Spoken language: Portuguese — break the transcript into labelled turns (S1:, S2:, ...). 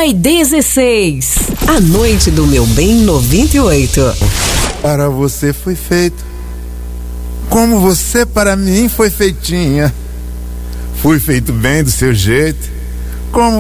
S1: 1h16. A noite do meu bem 98.
S2: Para você foi feito, como você para mim foi feitinha. Fui feito bem do seu jeito, como